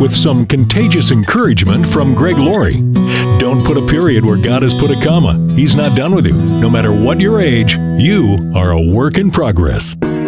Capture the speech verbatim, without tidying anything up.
with some contagious encouragement from Greg Laurie. Don't put a period where God has put a comma. He's not done with you. No matter what your age, you are a work in progress.